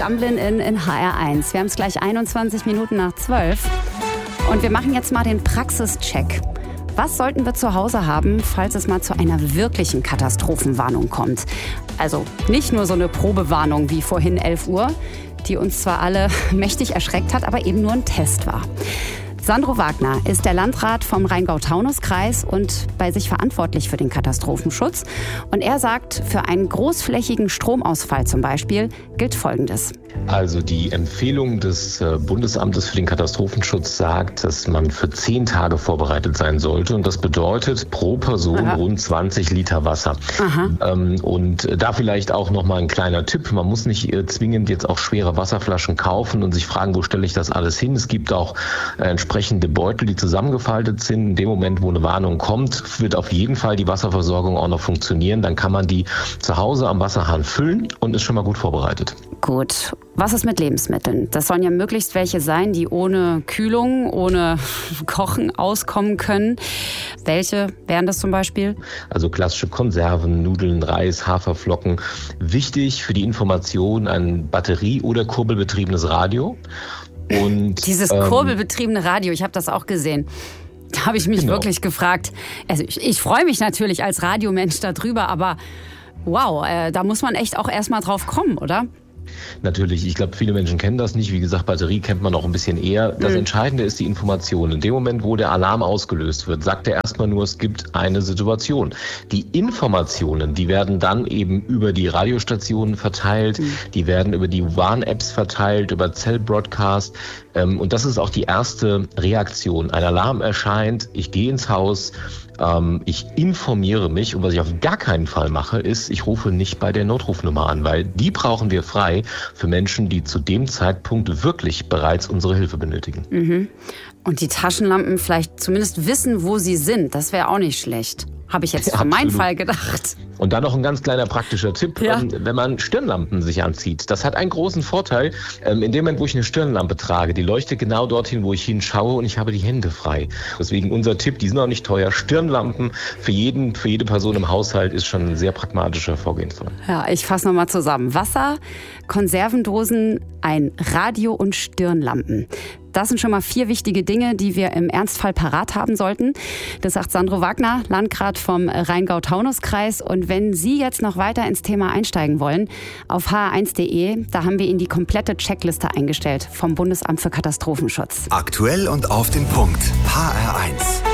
Dumblin' in HR1. Wir haben es gleich 21 Minuten nach 12 und wir machen jetzt mal den Praxischeck. Was sollten wir zu Hause haben, falls es mal zu einer wirklichen Katastrophenwarnung kommt? Also nicht nur so eine Probewarnung wie vorhin 11 Uhr, die uns zwar alle mächtig erschreckt hat, aber eben nur ein Test war. Sandro Wagner ist der Landrat vom Rheingau-Taunus-Kreis und bei sich verantwortlich für den Katastrophenschutz. Und er sagt, für einen großflächigen Stromausfall zum Beispiel gilt Folgendes. Also die Empfehlung des Bundesamtes für den Katastrophenschutz sagt, dass man für 10 Tage vorbereitet sein sollte. Und das bedeutet pro Person rund 20 Liter Wasser. Und da vielleicht auch nochmal ein kleiner Tipp. Man muss nicht zwingend jetzt auch schwere Wasserflaschen kaufen und sich fragen, wo stelle ich das alles hin. Es gibt auch entsprechende Beutel, die zusammengefaltet sind. In dem Moment, wo eine Warnung kommt, wird auf jeden Fall die Wasserversorgung auch noch funktionieren. Dann kann man die zu Hause am Wasserhahn füllen und ist schon mal gut vorbereitet. Gut. Was ist mit Lebensmitteln? Das sollen ja möglichst welche sein, die ohne Kühlung, ohne Kochen auskommen können. Welche wären das zum Beispiel? Also klassische Konserven, Nudeln, Reis, Haferflocken. Wichtig für die Information ein batterie- oder kurbelbetriebenes Radio. Und dieses kurbelbetriebene Radio, ich habe das auch gesehen. Da habe ich mich wirklich gefragt. Also ich freue mich natürlich als Radiomensch darüber, aber wow, da muss man echt auch erstmal drauf kommen, oder? Natürlich, ich glaube, viele Menschen kennen das nicht. Wie gesagt, Batterie kennt man noch ein bisschen eher. Das Entscheidende ist die Information. In dem Moment, wo der Alarm ausgelöst wird, sagt er erstmal nur, es gibt eine Situation. Die Informationen, die werden dann eben über die Radiostationen verteilt, die werden über die Warn-Apps verteilt, über Cell-Broadcast. Und das ist auch die erste Reaktion. Ein Alarm erscheint, ich gehe ins Haus, ich informiere mich und was ich auf gar keinen Fall mache, ist, ich rufe nicht bei der Notrufnummer an, weil die brauchen wir frei für Menschen, die zu dem Zeitpunkt wirklich bereits unsere Hilfe benötigen. Und die Taschenlampen vielleicht zumindest wissen, wo sie sind, das wäre auch nicht schlecht. Habe ich jetzt für meinen Fall gedacht. Und dann noch ein ganz kleiner praktischer Tipp, wenn man Stirnlampen sich anzieht. Das hat einen großen Vorteil. In dem Moment, wo ich eine Stirnlampe trage, die leuchtet genau dorthin, wo ich hinschaue und ich habe die Hände frei. Deswegen unser Tipp, die sind auch nicht teuer. Stirnlampen für jede Person im Haushalt ist schon ein sehr pragmatischer Vorgehensfall. Ja, ich fasse nochmal zusammen. Wasser, Konservendosen, ein Radio und Stirnlampen. Das sind schon mal 4 wichtige Dinge, die wir im Ernstfall parat haben sollten. Das sagt Sandro Wagner, Landrat vom Rheingau-Taunus-Kreis. Und wenn Sie jetzt noch weiter ins Thema einsteigen wollen, auf hr1.de, da haben wir Ihnen die komplette Checkliste eingestellt vom Bundesamt für Katastrophenschutz. Aktuell und auf den Punkt. HR1.